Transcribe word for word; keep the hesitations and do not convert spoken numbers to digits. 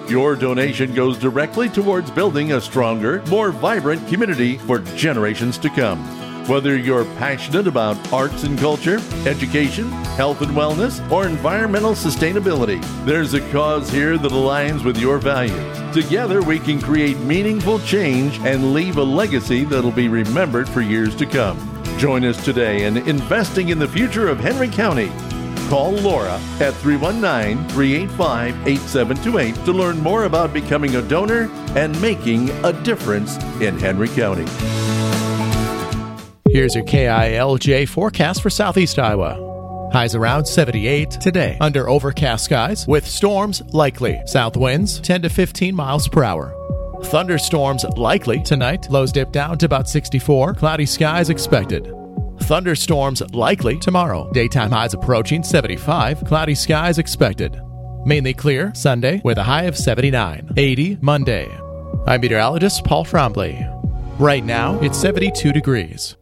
Your donation goes directly towards building a stronger, more vibrant community for generations to come. Whether you're passionate about arts and culture, education, health and wellness, or environmental sustainability, there's a cause here that aligns with your values. Together, we can create meaningful change and leave a legacy that'll be remembered for years to come. Join us today in investing in the future of Henry County. Call Laura at three one nine, three eight five, eight seven two eight to learn more about becoming a donor and making a difference in Henry County. Here's your K I L J forecast for Southeast Iowa. Highs around seventy-eight today, under overcast skies with storms likely. South winds ten to fifteen miles per hour. Thunderstorms likely tonight. Lows dip down to about sixty-four. Cloudy skies expected. Thunderstorms likely tomorrow. Daytime highs approaching seventy-five. Cloudy skies expected. Mainly clear Sunday with a high of seventy-nine. eighty Monday. I'm meteorologist Paul Frombley. Right now, it's seventy-two degrees.